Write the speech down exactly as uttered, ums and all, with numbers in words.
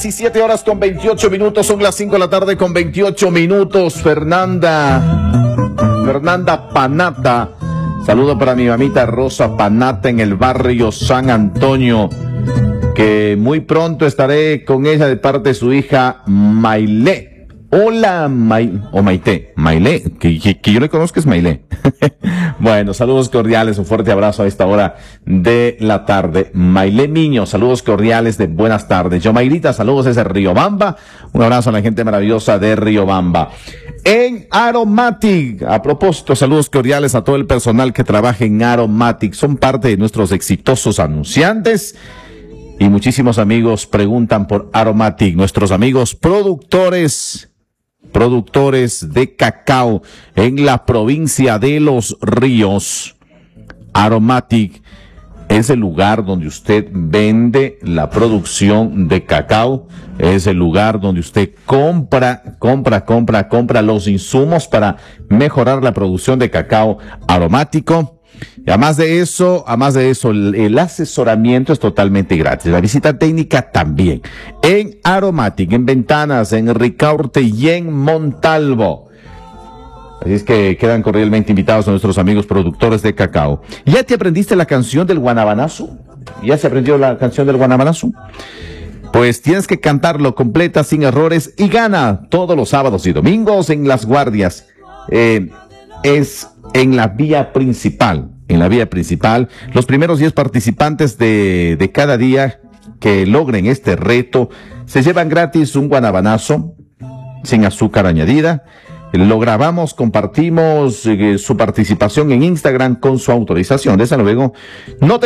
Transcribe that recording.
diecisiete horas con veintiocho minutos, son las cinco de la tarde con veintiocho minutos. Fernanda, Fernanda Panata, saludo para mi mamita Rosa Panata en el barrio San Antonio, que muy pronto estaré con ella de parte de su hija Maile. Hola, May, o Maite, Maile, que, que, que yo le conozco es Maile. Bueno, saludos cordiales, un fuerte abrazo a esta hora de la tarde. Maile Miño, saludos cordiales de buenas tardes. Yo, Mayrita, saludos desde Riobamba. Un abrazo a la gente maravillosa de Riobamba. En Aromatic, a propósito, saludos cordiales a todo el personal que trabaja en Aromatic. Son parte de nuestros exitosos anunciantes. Y muchísimos amigos preguntan por Aromatic, nuestros amigos productores. Productores de cacao en la provincia de Los Ríos. Aromatic es el lugar donde usted vende la producción de cacao. Es el lugar donde usted compra, compra, compra, compra los insumos para mejorar la producción de cacao aromático. Y además de eso, además de eso, el, el asesoramiento es totalmente gratis. La visita técnica también. En Aromatic, en Ventanas, en Ricaurte y en Montalvo. Así es que quedan cordialmente invitados a nuestros amigos productores de cacao. ¿Ya te aprendiste la canción del Guanabanazo? ¿Ya se aprendió la canción del Guanabanazo? Pues tienes que cantarlo completa, sin errores, y gana todos los sábados y domingos en Las Guardias. Eh, es en la vía principal. En la vía principal, los primeros diez participantes de, de cada día que logren este reto se llevan gratis un guanabanazo sin azúcar añadida. Lo grabamos, compartimos eh, su participación en Instagram con su autorización. Desde luego, no te